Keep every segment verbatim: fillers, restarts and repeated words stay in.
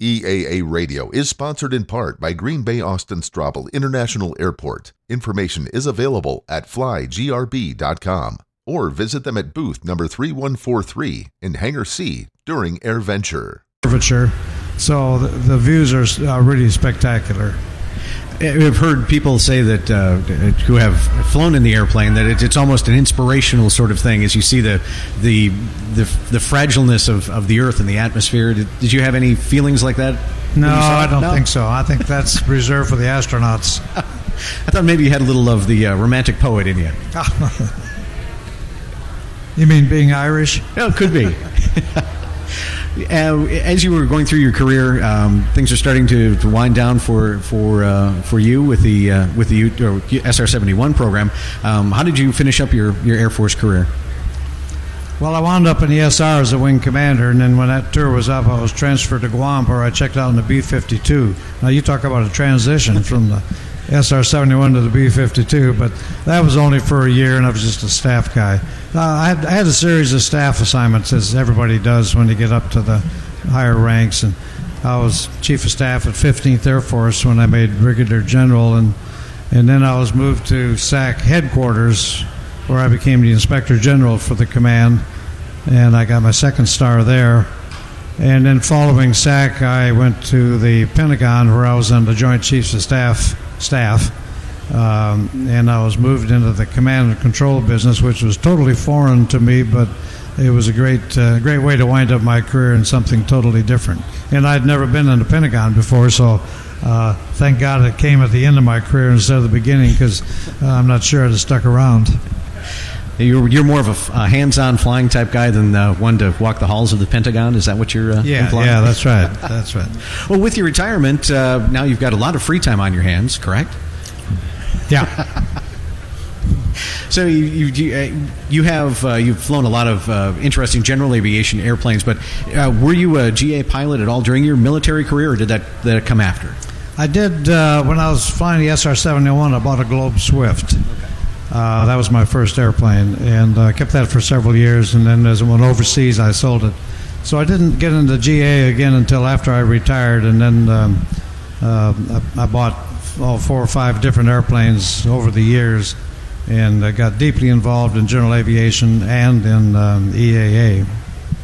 E A A Radio is sponsored in part by Green Bay Austin Straubel International Airport. Information is available at fly g r b dot com or visit them at booth number three one four three in Hangar C during AirVenture. So the, the views are uh, really spectacular. I've heard people say that uh, who have flown in the airplane that it, it's almost an inspirational sort of thing as you see the the the, the fragileness of, of the Earth and the atmosphere. Did, did you have any feelings like that? No, I don't no? think so. I think that's reserved for the astronauts. I thought maybe you had a little of the uh, romantic poet in you. You mean being Irish? No, it could be. Uh, as you were going through your career, um, things are starting to, to wind down for for uh, for you with the uh, with the U, or S R seventy-one program. Um, how did you finish up your, your Air Force career? Well, I wound up in the S R as a wing commander, and then when that tour was up, I was transferred to Guam, where I checked out in the B fifty-two. Now, you talk about a transition from the S R seventy-one to the B fifty-two, but that was only for a year, and I was just a staff guy. Uh, I, had, I had a series of staff assignments, as everybody does when you get up to the higher ranks, and I was chief of staff at fifteenth Air Force when I made brigadier general, and and then I was moved to S A C headquarters, where I became the inspector general for the command, and I got my second star there. And then following S A C, I went to the Pentagon, where I was on the Joint Chiefs of Staff staff, um, and I was moved into the command and control business, which was totally foreign to me, but it was a great uh, great way to wind up my career in something totally different. And I'd never been in the Pentagon before, so uh, thank God it came at the end of my career instead of the beginning, because uh, I'm not sure I'd have stuck around. You're, you're more of a, a hands-on flying type guy than uh, one to walk the halls of the Pentagon. Is that what you're uh, yeah, implying? Yeah, that's right. That's right. Well, with your retirement, uh, now you've got a lot of free time on your hands, correct? Yeah. So you you, you have uh, you've flown a lot of uh, interesting general aviation airplanes, but uh, were you a G A pilot at all during your military career, or did that, did that come after? I did uh, when I was flying the S R seventy-one. I bought a Globe Swift. Okay. Uh, that was my first airplane, and I uh, kept that for several years, and then as it went overseas, I sold it. So I didn't get into G A again until after I retired, and then um, uh, I, I bought all four or five different airplanes over the years, and I got deeply involved in general aviation and in um, E A A.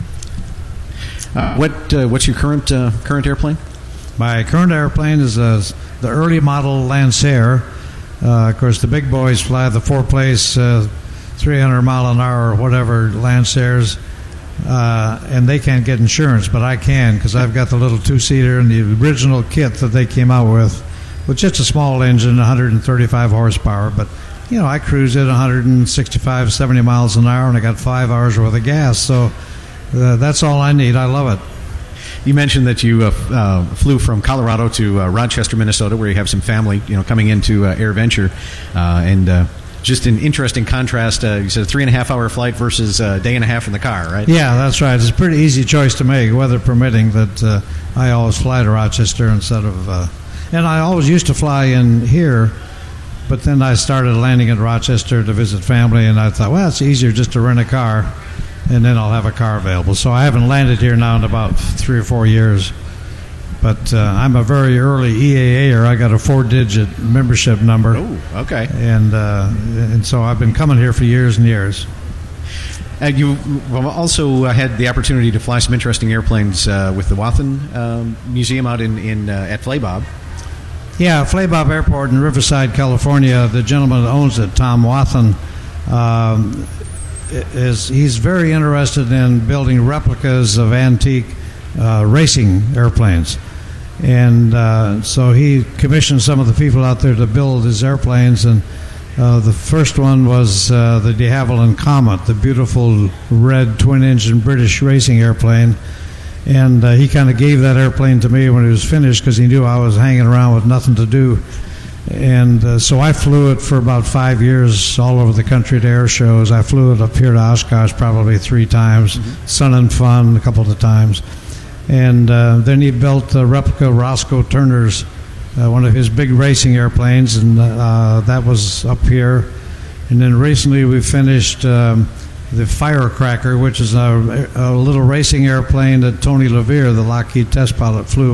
Uh, what uh, what's your current uh, current airplane? My current airplane is uh, the early model Lancer. Uh, of course, the big boys fly the four-place, uh, three hundred mile an hour or whatever Lancers, uh, and they can't get insurance, but I can, because I've got the little two-seater and the original kit that they came out with, with just a small engine, one hundred thirty-five horsepower. But you know, I cruise at one sixty-five, seventy miles an hour, and I got five hours worth of gas, so uh, that's all I need. I love it. You mentioned that you uh, uh, flew from Colorado to uh, Rochester, Minnesota, where you have some family, you know, coming into uh, AirVenture, uh, and uh, just an interesting contrast. Uh, you said a three and a half hour flight versus a day and a half in the car, right? Yeah, that's right. It's a pretty easy choice to make, weather permitting. That uh, I always fly to Rochester instead of, uh, and I always used to fly in here, but then I started landing in Rochester to visit family, and I thought, well, it's easier just to rent a car, and then I'll have a car available. So I haven't landed here now in about three or four years. But uh, I'm a very early E A A-er. I got a four-digit membership number. Oh, okay. And uh, and so I've been coming here for years and years. Uh, you also had the opportunity to fly some interesting airplanes uh, with the Wathen um, Museum out in, in uh, at Flaybob. Yeah, Flaybob Airport in Riverside, California. The gentleman that owns it, Tom Wathen, um, is he's very interested in building replicas of antique uh, racing airplanes, and uh, so he commissioned some of the people out there to build his airplanes. And uh, the first one was uh, the de Havilland Comet, the beautiful red twin-engine British racing airplane. And uh, he kind of gave that airplane to me when it was finished, because he knew I was hanging around with nothing to do. And uh, so I flew it for about five years all over the country to air shows. I flew it up here to Oshkosh probably three times, mm-hmm. Sun and Fun a couple of times. And uh, then he built the replica Roscoe Turner's, uh, one of his big racing airplanes, and uh, that was up here. And then recently we finished um, the Firecracker, which is a, a little racing airplane that Tony LeVere, the Lockheed test pilot, flew